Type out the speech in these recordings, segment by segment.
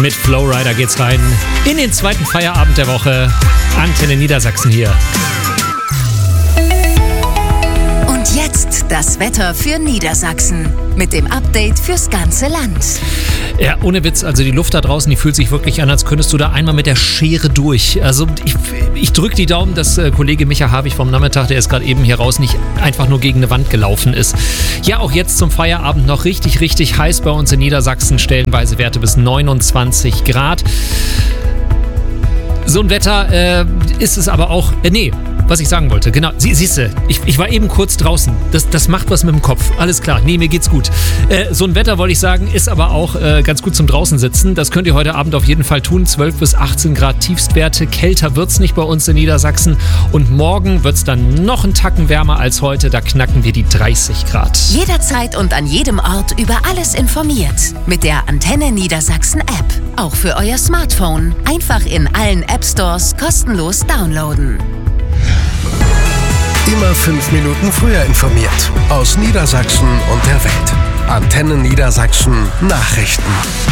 Mit Flowrider geht's rein in den zweiten Feierabend der Woche. Antenne Niedersachsen hier. Und jetzt das Wetter für Niedersachsen mit dem Update fürs ganze Land. Ja, ohne Witz, also die Luft da draußen, die fühlt sich wirklich an, als könntest du da einmal mit der Schere durch. Also ich drücke die Daumen, dass Kollege Micha Havig vom Nachmittag, der ist gerade eben hier raus, nicht einfach nur gegen eine Wand gelaufen ist. Ja, auch jetzt zum Feierabend noch richtig, richtig heiß bei uns in Niedersachsen, stellenweise Werte bis 29 Grad. So ein Wetter ist es aber auch, was ich sagen wollte, genau, siehste, ich war eben kurz draußen, das macht was mit dem Kopf, alles klar, mir geht's gut. So ein Wetter, wollte ich sagen, ist aber auch ganz gut zum draußen sitzen, das könnt ihr heute Abend auf jeden Fall tun, 12 bis 18 Grad Tiefstwerte, kälter wird's nicht bei uns in Niedersachsen und morgen wird's dann noch einen Tacken wärmer als heute, da knacken wir die 30 Grad. Jederzeit und an jedem Ort über alles informiert, mit der Antenne Niedersachsen App, auch für euer Smartphone, einfach in allen App Stores kostenlos downloaden. Immer 5 Minuten früher informiert. Aus Niedersachsen und der Welt. Antenne Niedersachsen Nachrichten.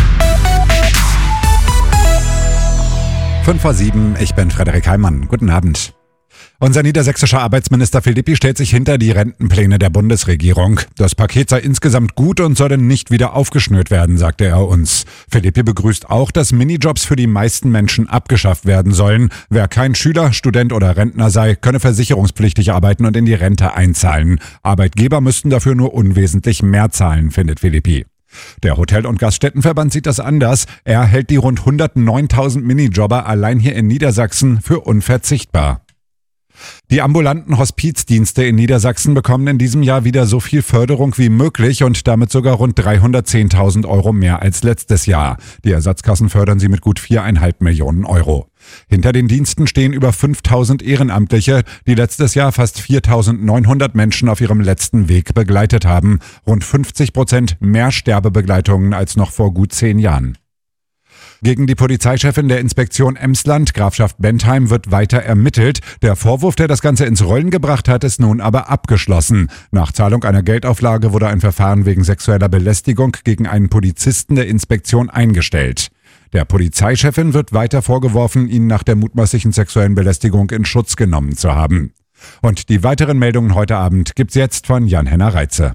5:07, ich bin Frederik Heimann. Guten Abend. Unser niedersächsischer Arbeitsminister Philippi stellt sich hinter die Rentenpläne der Bundesregierung. Das Paket sei insgesamt gut und solle nicht wieder aufgeschnürt werden, sagte er uns. Philippi begrüßt auch, dass Minijobs für die meisten Menschen abgeschafft werden sollen. Wer kein Schüler, Student oder Rentner sei, könne versicherungspflichtig arbeiten und in die Rente einzahlen. Arbeitgeber müssten dafür nur unwesentlich mehr zahlen, findet Philippi. Der Hotel- und Gaststättenverband sieht das anders. Er hält die rund 109.000 Minijobber allein hier in Niedersachsen für unverzichtbar. Die ambulanten Hospizdienste in Niedersachsen bekommen in diesem Jahr wieder so viel Förderung wie möglich und damit sogar rund 310.000 Euro mehr als letztes Jahr. Die Ersatzkassen fördern sie mit gut 4,5 Millionen Euro. Hinter den Diensten stehen über 5.000 Ehrenamtliche, die letztes Jahr fast 4.900 Menschen auf ihrem letzten Weg begleitet haben. Rund 50% mehr Sterbebegleitungen als noch vor gut 10 Jahren. Gegen die Polizeichefin der Inspektion Emsland, Grafschaft Bentheim, wird weiter ermittelt. Der Vorwurf, der das Ganze ins Rollen gebracht hat, ist nun aber abgeschlossen. Nach Zahlung einer Geldauflage wurde ein Verfahren wegen sexueller Belästigung gegen einen Polizisten der Inspektion eingestellt. Der Polizeichefin wird weiter vorgeworfen, ihn nach der mutmaßlichen sexuellen Belästigung in Schutz genommen zu haben. Und die weiteren Meldungen heute Abend gibt's jetzt von Jan-Henner Reitze.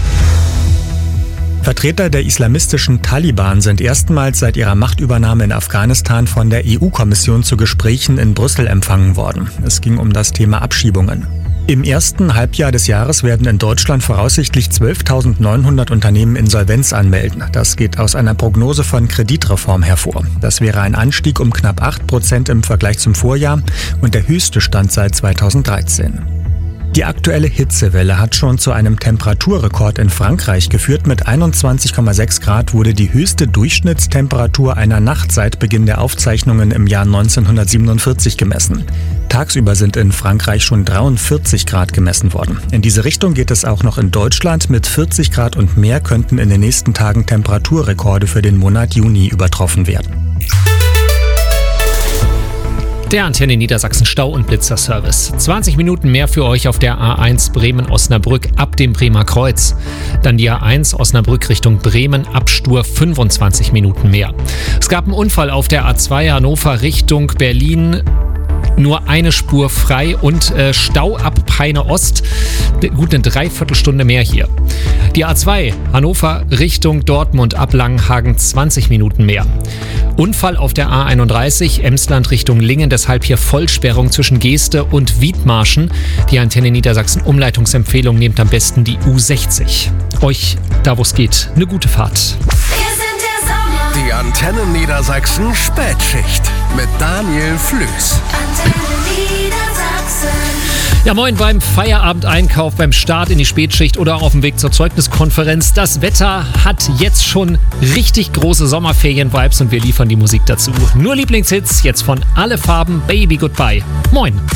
Vertreter der islamistischen Taliban sind erstmals seit ihrer Machtübernahme in Afghanistan von der EU-Kommission zu Gesprächen in Brüssel empfangen worden. Es ging um das Thema Abschiebungen. Im ersten Halbjahr des Jahres werden in Deutschland voraussichtlich 12.900 Unternehmen Insolvenz anmelden. Das geht aus einer Prognose von Kreditreform hervor. Das wäre ein Anstieg um knapp 8% im Vergleich zum Vorjahr und der höchste Stand seit 2013. Die aktuelle Hitzewelle hat schon zu einem Temperaturrekord in Frankreich geführt. Mit 21,6 Grad wurde die höchste Durchschnittstemperatur einer Nacht seit Beginn der Aufzeichnungen im Jahr 1947 gemessen. Tagsüber sind in Frankreich schon 43 Grad gemessen worden. In diese Richtung geht es auch noch in Deutschland. Mit 40 Grad und mehr könnten in den nächsten Tagen Temperaturrekorde für den Monat Juni übertroffen werden. Der Antenne Niedersachsen Stau- und Blitzerservice. 20 Minuten mehr für euch auf der A1 Bremen-Osnabrück ab dem Bremer Kreuz. Dann die A1 Osnabrück Richtung Bremen ab Stur 25 Minuten mehr. Es gab einen Unfall auf der A2 Hannover Richtung Berlin. Nur eine Spur frei und Stau ab Peine Ost. Gut eine Dreiviertelstunde mehr hier. Die A2 Hannover Richtung Dortmund ab Langenhagen 20 Minuten mehr. Unfall auf der A31 Emsland Richtung Lingen, deshalb hier Vollsperrung zwischen Geeste und Wiedmarschen. Die Antenne Niedersachsen Umleitungsempfehlung, nehmt am besten die U60. Euch, da wo es geht, eine gute Fahrt. Die Antenne Niedersachsen Spätschicht mit Daniel Flüß. Ja, moin beim Feierabendeinkauf, beim Start in die Spätschicht oder auf dem Weg zur Zeugniskonferenz. Das Wetter hat jetzt schon richtig große Sommerferien-Vibes und wir liefern die Musik dazu. Nur Lieblingshits, jetzt von Alle Farben, Baby Goodbye. Moin.